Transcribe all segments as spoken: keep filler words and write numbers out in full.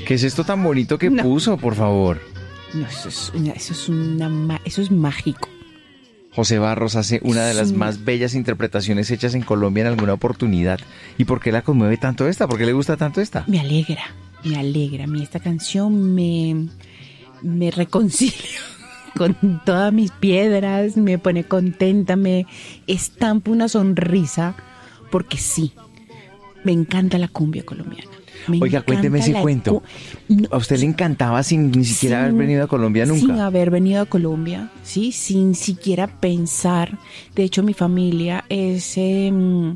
¿Qué es esto tan bonito que No. puso, por favor? No, eso es, una, eso es, una, ma- eso es mágico. José Barros hace una de las Sí. más bellas interpretaciones hechas en Colombia en alguna oportunidad. ¿Y por qué la conmueve tanto esta? ¿Por qué le gusta tanto esta? Me alegra, me alegra. A mí esta canción me, me reconcilia con todas mis piedras, me pone contenta, me estampa una sonrisa, porque sí, me encanta la cumbia colombiana. Me Oiga, encanta cuénteme ese la cuento. cu- No, ¿A usted le encantaba sin ni siquiera sin- haber venido a Colombia nunca? Sin haber venido a Colombia, sí, sin siquiera pensar. De hecho, mi familia es em,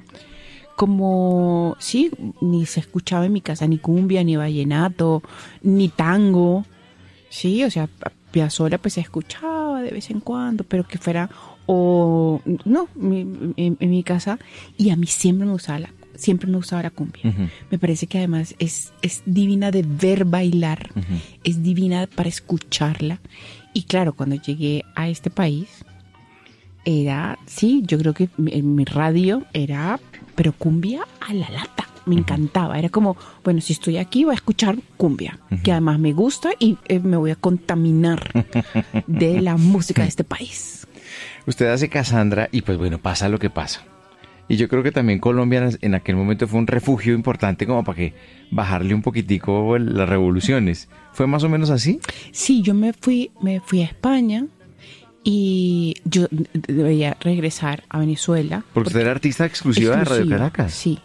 como, sí, ni se escuchaba en mi casa ni cumbia, ni vallenato, ni tango, sí, o sea, Piazzolla pues se escuchaba de vez en cuando, pero que fuera, o no, mi- en, en mi casa, y a mí siempre me gustaba la, siempre me gustaba la cumbia. Ujú. Me parece que además es, es divina de ver bailar, Ujú. es divina para escucharla. Y claro, cuando llegué a este país, era, sí, yo creo que mi, en mi radio era, pero cumbia a la lata. Me encantaba. Era como, bueno, si estoy aquí voy a escuchar cumbia, que además me gusta y eh, me voy a contaminar de la música de este país. Usted hace Cassandra y pues bueno, pasa lo que pasa. Y yo creo que también Colombia en aquel momento fue un refugio importante como para que bajarle un poquitico las revoluciones. ¿Fue más o menos así? Sí, yo me fui, me fui a España y yo debía regresar a Venezuela. Porque usted era artista exclusiva de Radio Exclusiva, Caracas. Sí.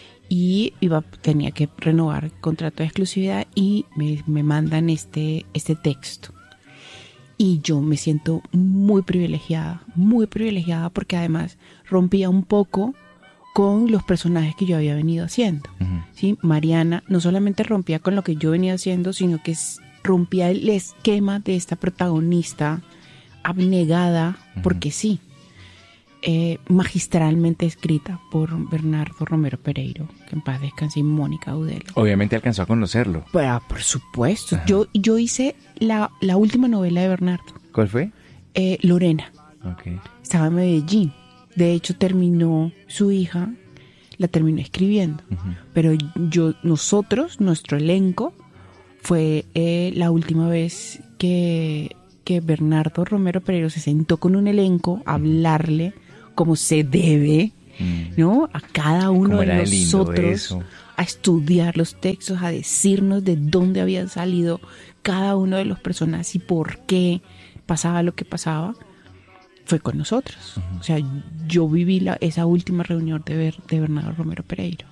Y iba, tenía que renovar el contrato de exclusividad y me, me mandan este, este texto. Y yo me siento muy privilegiada, muy privilegiada porque además rompía un poco con los personajes que yo había venido haciendo. Ujú. ¿Sí? Mariana no solamente rompía con lo que yo venía haciendo, sino que es- rompía el esquema de esta protagonista abnegada, porque sí, eh, magistralmente escrita por Bernardo Romero Pereiro, que en paz descanse, y Mónica Udelo. Obviamente alcanzó a conocerlo. Pero, por supuesto, yo, yo hice la, la última novela de Bernardo, ¿Cuál fue? eh, Lorena. Ok. Estaba en Medellín. De hecho, terminó su hija, la terminó escribiendo. Ujú. Pero yo, nosotros, nuestro elenco, fue eh, la última vez que, que Bernardo Romero Pereiro se sentó con un elenco a hablarle como se debe, Mm. ¿no? A cada uno Cómo de era de lindo nosotros, eso. a estudiar los textos, a decirnos de dónde habían salido cada uno de los personajes y por qué pasaba lo que pasaba. Fue con nosotros. O sea, yo viví la, esa última reunión de, Ber- de Bernardo Romero Pereiro.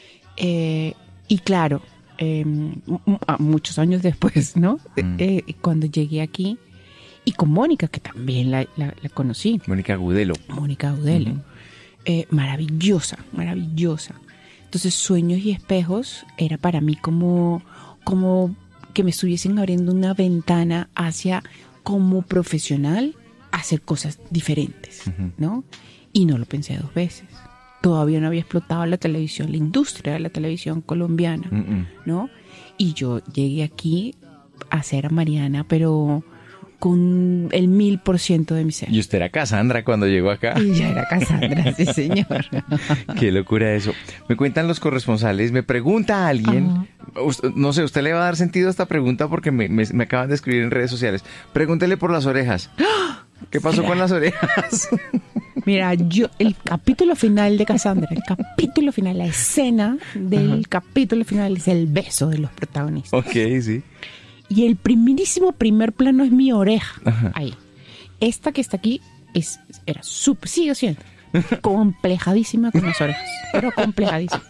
Eh, y claro, eh, m- m- a muchos años después, ¿no? Mm. Eh, cuando llegué aquí, y con Mónica, que también la, la- la conocí, Mónica Gudelo. Mónica Audelo, Ujú. eh, maravillosa, maravillosa. Entonces, Sueños y Espejos era para mí como, como que me estuviesen abriendo una ventana hacia, como profesional, hacer cosas diferentes, Ujú. ¿no? Y no lo pensé dos veces. Todavía no había explotado la televisión, la industria de la televisión colombiana, Mm, mm. ¿no? Y yo llegué aquí a hacer a Mariana, pero con el mil por ciento de mi ser. Y usted era Cassandra cuando llegó acá. Y ya era Cassandra, sí, señor. Qué locura eso. Me cuentan los corresponsales, me pregunta alguien, usted- no sé, usted le va a dar sentido a esta pregunta porque me, me- me acaban de escribir en redes sociales. Pregúntele por las orejas. ¿Qué pasó con las orejas? Mira, yo, el capítulo final de Cassandra, el capítulo final, la escena del capítulo final es el beso de los protagonistas. Ok, sí. Y el primerísimo primer plano es mi oreja. Ajá. Ahí. Esta que está aquí es, era súper, sigue siendo complejadísima con las orejas. Pero complejadísima.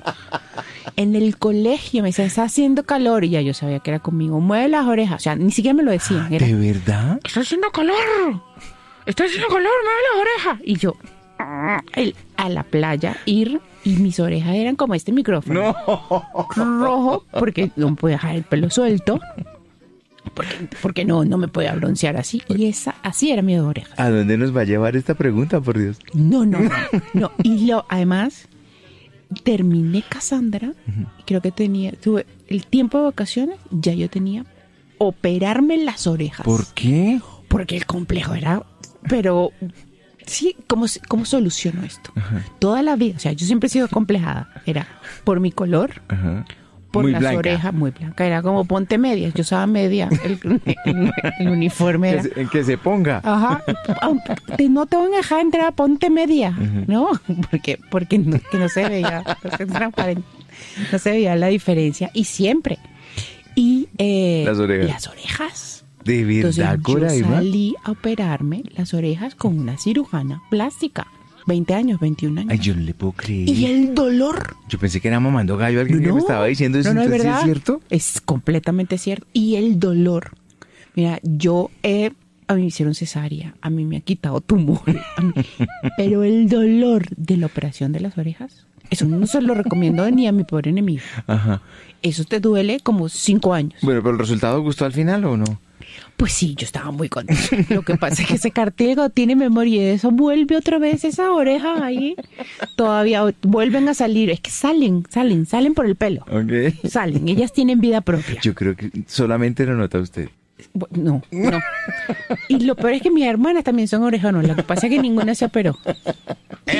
En el colegio me decían, está haciendo calor. Y ya yo sabía que era conmigo. Mueve las orejas. O sea, ni siquiera me lo decían. Era, ¿De verdad? está haciendo calor. Está haciendo calor, mueve las orejas. Y yo, el- a la playa, ir. Y mis orejas eran como este micrófono. Rojo, porque no podía dejar el pelo suelto. Porque, porque no, no me podía broncear así. Y esa, así era mi oreja. ¿A dónde nos va a llevar esta pregunta, por Dios? No, no, no. no. Y lo, además, terminé Cassandra. Y creo que tenía, tuve el tiempo de vacaciones, ya yo tenía operarme las orejas. ¿Por qué? Porque el complejo era, pero sí, ¿cómo, cómo soluciono esto? Toda la vida, o sea, yo siempre he sido complejada. Era por mi color, Ajá. por Muy las blanca. orejas, muy blanca, era como ponte medias, yo usaba media, el, el- el uniforme Que era. se, que se ponga. Ajá, te- no te van a dejar entrar, ponte media, Ujú. ¿no? Porque, porque no, que no se veía, no se, transparente, no se veía la diferencia, y siempre. Y eh, Las orejas. Las orejas. De Entonces verdad, yo Coraima. salí a operarme las orejas con una cirujana plástica, veinte años, veintiún años. Ay, yo no le puedo creer. Y el dolor. Yo pensé que era mamando gallo alguien que No, me estaba diciendo eso. no, no, es Entonces, ¿sí verdad. ¿es cierto? Es completamente cierto. Y el dolor. Mira, yo he, a mí me hicieron cesárea, a mí me ha quitado tumores, a mí- pero el dolor de la operación de las orejas, eso no se lo recomiendo ni a mi pobre enemigo. Ajá. Eso te duele como cinco años. Bueno, pero ¿el resultado gustó al final o no? Pues sí, yo estaba muy contenta. Lo que pasa es que ese cartílago tiene memoria y eso vuelve otra vez esa oreja ahí. Todavía vuelven a salir. Es que salen, salen, salen por el pelo. Ok. Salen, ellas tienen vida propia. Yo creo que solamente lo nota usted. Bu- No, no. Y lo peor es que mis hermanas también son orejonas. Lo que pasa es que ninguna se operó.